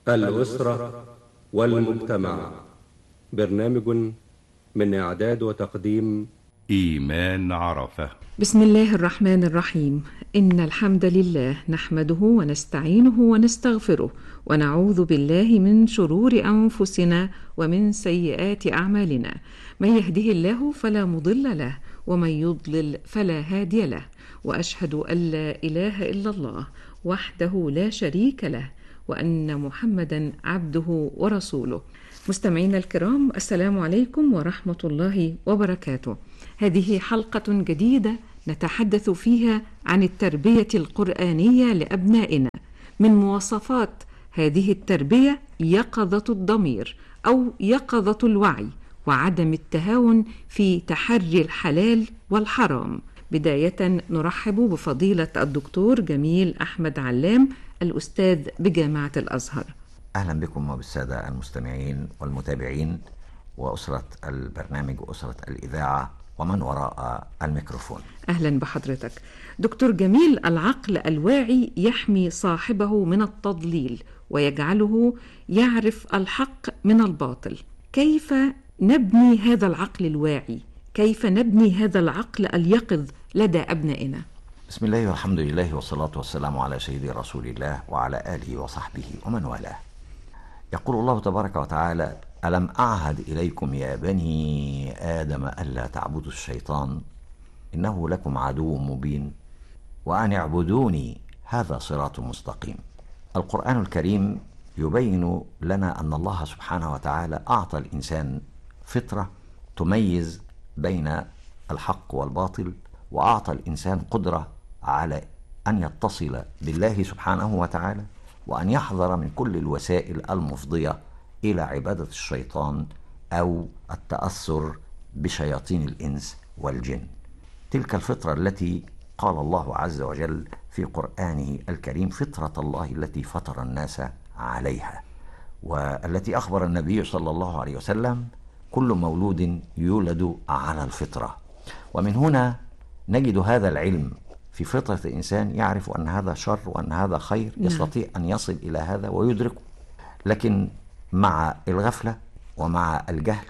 الأسرة والمجتمع. برنامج من إعداد وتقديم إيمان عرفة. بسم الله الرحمن الرحيم. إن الحمد لله نحمده ونستعينه ونستغفره ونعوذ بالله من شرور أنفسنا ومن سيئات أعمالنا. من يهده الله فلا مضل له ومن يضلل فلا هادي له، وأشهد أن لا إله إلا الله وحده لا شريك له، وأن محمدا عبده ورسوله. مستمعينا الكرام، السلام عليكم ورحمة الله وبركاته. هذه حلقة جديدة نتحدث فيها عن التربية القرآنية لأبنائنا. من مواصفات هذه التربية يقظة الضمير أو يقظة الوعي، وعدم التهاون في تحري الحلال والحرام. بداية نرحب بفضيلة الدكتور جميل أحمد علام، الأستاذ بجامعة الأزهر. أهلا بكم وبالسادة المستمعين والمتابعين وأسرة البرنامج وأسرة الإذاعة ومن وراء الميكروفون. أهلا بحضرتك دكتور جميل. العقل الواعي يحمي صاحبه من التضليل ويجعله يعرف الحق من الباطل. كيف نبني هذا العقل الواعي؟ كيف نبني هذا العقل اليقظ لدى أبنائنا؟ بسم الله والحمد لله والصلاة والسلام على سيدي رسول الله وعلى آله وصحبه ومن والاه. يقول الله تبارك وتعالى: ألم أعهد إليكم يا بني آدم ألا تعبدوا الشيطان إنه لكم عدو مبين وأن اعبدوني هذا صراط مستقيم. القرآن الكريم يبين لنا أن الله سبحانه وتعالى أعطى الإنسان فطرة تميز بين الحق والباطل، وأعطى الإنسان قدرة على أن يتصل بالله سبحانه وتعالى وأن يحذر من كل الوسائل المفضية إلى عبادة الشيطان أو التأثر بشياطين الإنس والجن. تلك الفطرة التي قال الله عز وجل في قرآنه الكريم: فطرة الله التي فطر الناس عليها، والتي أخبر النبي صلى الله عليه وسلم: كل مولود يولد على الفطرة. ومن هنا نجد هذا العلم في فطرة الإنسان، يعرف أن هذا شر وأن هذا خير، يستطيع أن يصل إلى هذا ويدركه. لكن مع الغفلة ومع الجهل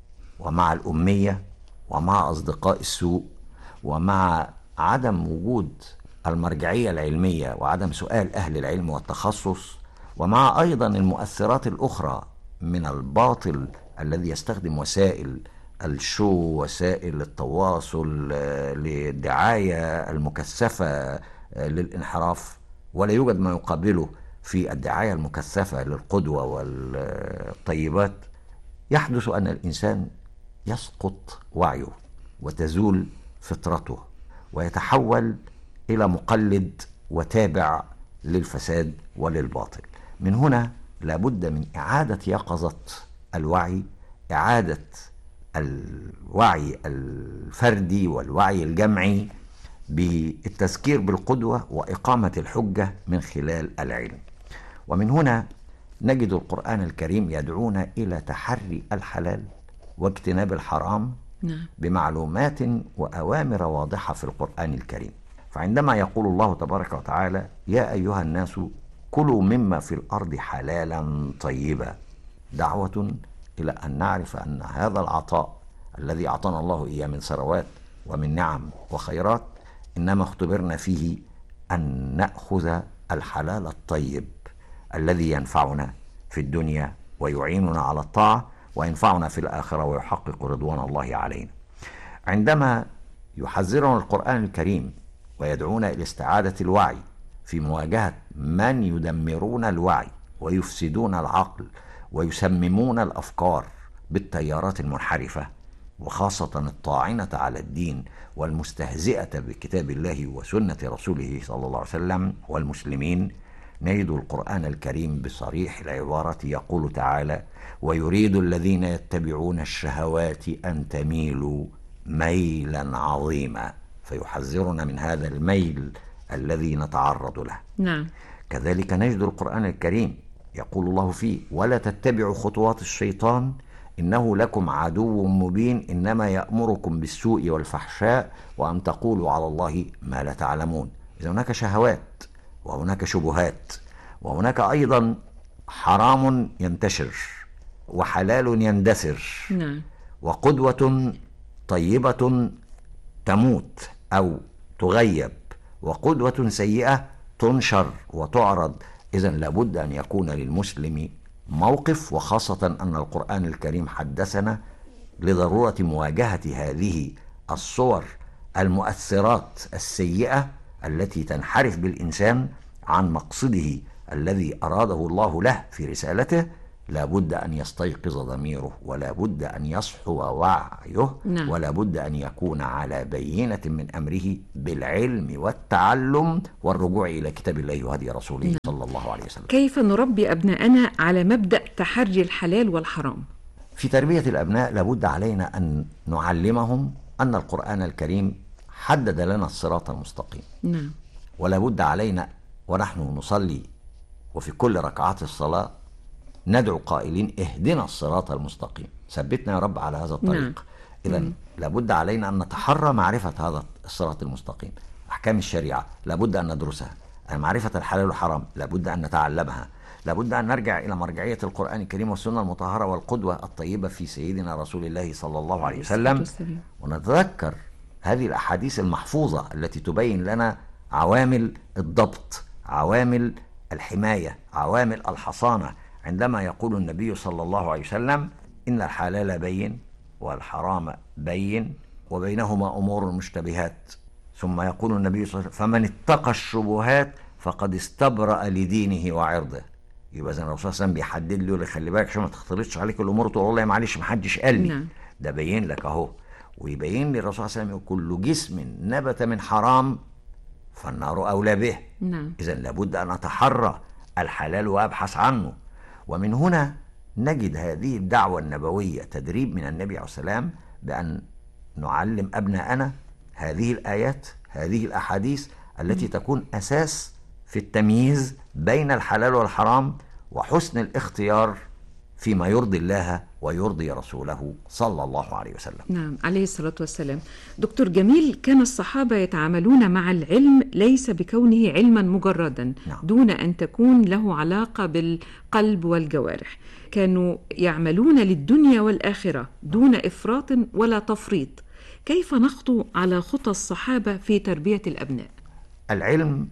ومع الأمية ومع أصدقاء السوء ومع عدم وجود المرجعية العلمية وعدم سؤال أهل العلم والتخصص، ومع أيضا المؤثرات الأخرى من الباطل الذي يستخدم وسائل الشو، وسائل التواصل للدعاية المكثفة للانحراف، ولا يوجد ما يقابله في الدعاية المكثفة للقدوة والطيبات، يحدث أن الإنسان يسقط وعيه وتزول فطرته ويتحول إلى مقلد وتابع للفساد وللباطل. من هنا لابد من إعادة يقظة الوعي، إعادة الوعي الفردي والوعي الجمعي بالتذكير بالقدوة وإقامة الحجة من خلال العلم. ومن هنا نجد القرآن الكريم يدعونا إلى تحري الحلال واجتناب الحرام بمعلومات وأوامر واضحة في القرآن الكريم. فعندما يقول الله تبارك وتعالى: يا أيها الناس كلوا مما في الأرض حلالا طيبا، دعوة إلى أن نعرف أن هذا العطاء الذي أعطانا الله إياه من ثروات ومن نعم وخيرات إنما اختبرنا فيه أن نأخذ الحلال الطيب الذي ينفعنا في الدنيا ويعيننا على الطاعة وينفعنا في الآخرة ويحقق رضوان الله علينا. عندما يحذرنا القرآن الكريم ويدعونا إلى استعادة الوعي في مواجهة من يدمرون الوعي ويفسدون العقل ويسممون الأفكار بالتيارات المنحرفة، وخاصة الطاعنة على الدين والمستهزئة بكتاب الله وسنة رسوله صلى الله عليه وسلم والمسلمين، نجد القرآن الكريم بصريح العبارة يقول تعالى: ويريد الذين يتبعون الشهوات أن تميلوا ميلا عظيما. فيحذرنا من هذا الميل الذي نتعرض له. نعم. كذلك نجد القرآن الكريم يقول الله فيه: ولا تتبعوا خطوات الشيطان إنه لكم عدو مبين إنما يأمركم بالسوء والفحشاء وأن تقولوا على الله ما لا تعلمون. إذا هناك شهوات وهناك شبهات وهناك أيضا حرام ينتشر وحلال يندثر، نعم. وقدوة طيبة تموت أو تغيب، وقدوة سيئة تنشر وتعرض. إذن لابد أن يكون للمسلم موقف، وخاصة أن القرآن الكريم حدثنا لضرورة مواجهة هذه الصور المؤثرات السيئة التي تنحرف بالإنسان عن مقصده الذي أراده الله له في رسالته. لا بد أن يستيقظ ضميره، ولا بد أن يصحو وعيه، نعم. ولا بد أن يكون على بينة من أمره بالعلم والتعلم والرجوع إلى كتاب الله وهدي رسوله، نعم. صلى الله عليه وسلم. كيف نربي أبناءنا على مبدأ تحري الحلال والحرام؟ في تربية الأبناء لابد علينا أن نعلمهم أن القرآن الكريم حدد لنا الصراط المستقيم، نعم. ولا بد علينا ونحن نصلي وفي كل ركعات الصلاة ندعو قائلين اهدنا الصراط المستقيم، ثبتنا يا رب على هذا الطريق. نعم. إذن لابد علينا أن نتحرى معرفة هذا الصراط المستقيم. أحكام الشريعة لابد أن ندرسها، معرفة الحلال والحرام لابد أن نتعلمها، لابد أن نرجع إلى مرجعية القرآن الكريم والسنة المطهرة والقدوة الطيبة في سيدنا رسول الله صلى الله عليه وسلم، ونتذكر هذه الأحاديث المحفوظة التي تبين لنا عوامل الضبط، عوامل الحماية، عوامل الحصانة. عندما يقول النبي صلى الله عليه وسلم إن الحلال بين والحرام بين وبينهما أمور مشتبهات، ثم يقول النبي صلى الله عليه وسلم فمن اتقى الشبهات فقد استبرأ لدينه وعرضه. يبقى زي الرسول صلى الله عليه وسلم بيحدد له اللي خلي بالك عشان ما تختلطش عليك الأمور تقول والله معلش محدش قال لي. نعم. ده بين لك أهو، ويبين للرسول صلى الله عليه وسلم كل جسم نبت من حرام فالنار أولى به. نعم. إذن لابد أن أتحرى الحلال وأبحث عنه. ومن هنا نجد هذه الدعوة النبوية تدريب من النبي عليه السلام بأن نعلم أبناءنا هذه الآيات، هذه الأحاديث التي تكون أساس في التمييز بين الحلال والحرام وحسن الاختيار فيما يرضي الله ويرضي رسوله صلى الله عليه وسلم. نعم، عليه الصلاة والسلام. دكتور جميل، كان الصحابة يتعاملون مع العلم ليس بكونه علما مجردا، نعم. دون أن تكون له علاقة بالقلب والجوارح. كانوا يعملون للدنيا والآخرة دون إفراط ولا تفريط. كيف نخطو على خطى الصحابة في تربية الأبناء؟ العلم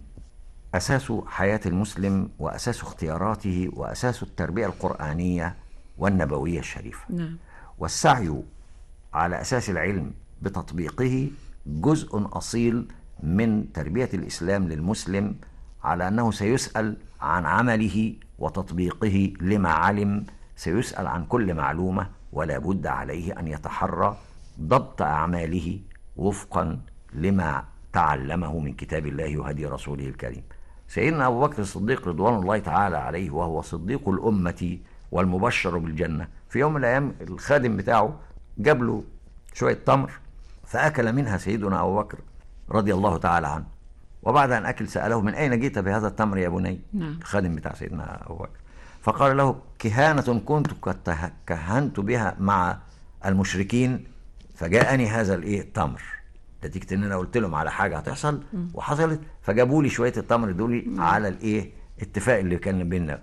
أساس حياة المسلم وأساس اختياراته وأساس التربية القرآنية والنبوية الشريفة. نعم. والسعي على أساس العلم بتطبيقه جزء أصيل من تربية الإسلام للمسلم، على أنه سيسأل عن عمله وتطبيقه لما علم، سيسأل عن كل معلومة، ولا بد عليه أن يتحرى ضبط أعماله وفقا لما تعلمه من كتاب الله وهدي رسوله الكريم. سيدنا أبو بكر الصديق رضوان الله تعالى عليه، وهو صديق الأمة والمبشر بالجنة، في يوم من الأيام الخادم بتاعه جاب له شوية تمر فأكل منها سيدنا أبو بكر رضي الله تعالى عنه، وبعد أن أكل سأله من أين جئت بهذا التمر يا بني؟ نعم. الخادم بتاع سيدنا أبو بكر، فقال له كهانة كنت قد كهنت بها مع المشركين فجاءني هذا التمر، نتيجة ان انا قلت لهم على حاجة هتحصل وحصلت، فجابوا لي شوية التمر دول على اتفاق اللي كان بيننا.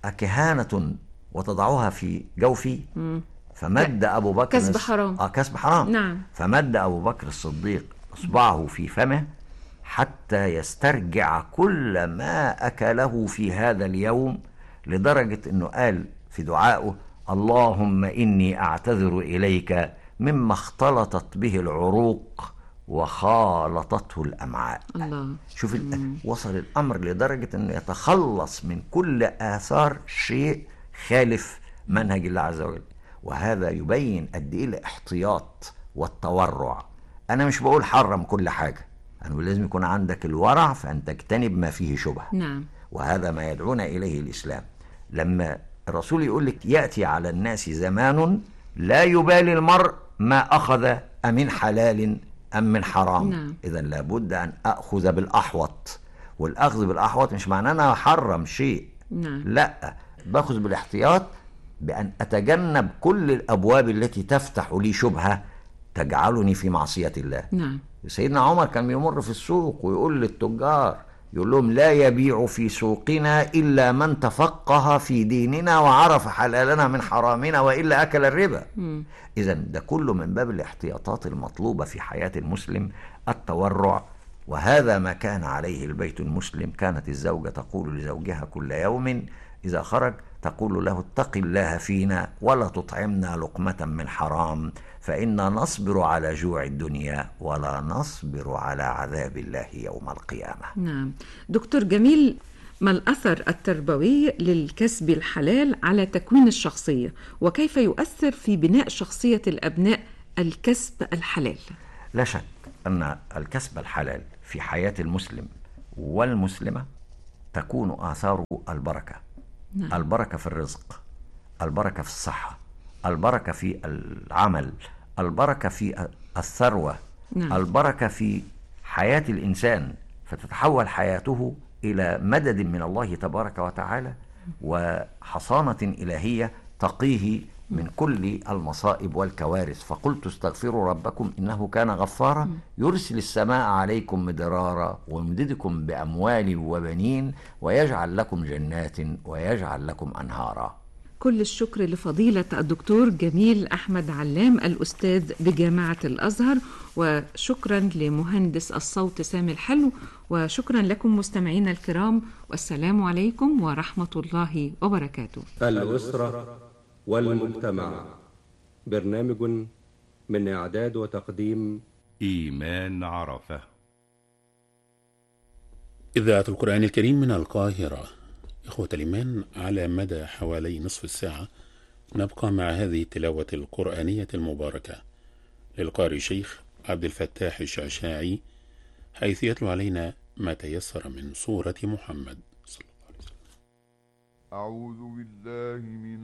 أكهانة وتضعوها في جوفي؟ فمد أبو بكر كسب حرام. كسب حرام. نعم. فمد أبو بكر الصديق إصبعه في فمه حتى يسترجع كل ما أكله في هذا اليوم، لدرجة أنه قال في دعائه اللهم إني أعتذر إليك مما اختلطت به العروق وخالطته الأمعاء. الله. شوف وصل الأمر لدرجة أنه يتخلص من كل آثار شيء خالف منهج الله عز وجل، وهذا يبين قد إيه الاحتياط والتورع. أنا مش بقول حرم كل حاجة، أنا لازم يكون عندك الورع فأن تجتنب ما فيه شبهة. نعم. وهذا ما يدعونا إليه الإسلام. لما الرسول يقول لك يأتي على الناس زمان لا يبالي المرء ما أخذ أمن حلال أم من حرام. نعم. إذا لابد أن أخذ بالأحوط، والأخذ بالأحوط مش معناه أنا أحرم شيء. نعم. لا، باخذ بالاحتياط بأن أتجنب كل الأبواب التي تفتح لي شبهة تجعلني في معصية الله. نعم. سيدنا عمر كان يمر في السوق ويقول للتجار يقول لهم لا يبيع في سوقنا إلا من تفقه في ديننا وعرف حلالنا من حرامنا وإلا أكل الربا. إذا ده كله من باب الاحتياطات المطلوبة في حياة المسلم، التورع، وهذا ما كان عليه البيت المسلم. كانت الزوجة تقول لزوجها كل يوم إذا خرج، تقول له اتق الله فينا ولا تطعمنا لقمة من حرام، فإنا نصبر على جوع الدنيا ولا نصبر على عذاب الله يوم القيامة. نعم دكتور جميل، ما الأثر التربوي للكسب الحلال على تكوين الشخصية، وكيف يؤثر في بناء شخصية الأبناء الكسب الحلال؟ لا شك أن الكسب الحلال في حياة المسلم والمسلمة تكون آثاره البركة. نعم. البركة في الرزق، البركة في الصحة، البركة في العمل، البركة في الثروة. نعم. البركة في حياة الإنسان، فتتحول حياته إلى مدد من الله تبارك وتعالى وحصانة إلهية تقيه من كل المصائب والكوارث. فقلت استغفروا ربكم إنه كان غفارا يرسل السماء عليكم مدرارا ويمددكم بأموال وبنين ويجعل لكم جنات ويجعل لكم أنهارا. كل الشكر لفضيلة الدكتور جميل أحمد علام الأستاذ بجامعة الأزهر، وشكرا لمهندس الصوت سامي الحلو، وشكرا لكم مستمعينا الكرام، والسلام عليكم ورحمة الله وبركاته. الأسرة والمجتمع، برنامج من إعداد وتقديم إيمان عرفة. إذاعة القرآن الكريم من القاهرة. إخوة الإيمان، على مدى حوالي نصف الساعة نبقى مع هذه التلاوة القرآنية المباركة للقارئ شيخ عبد الفتاح الشعشاعي، حيث يتلو علينا ما تيسر من سورة محمد صلى الله عليه وسلم. أعوذ بالله من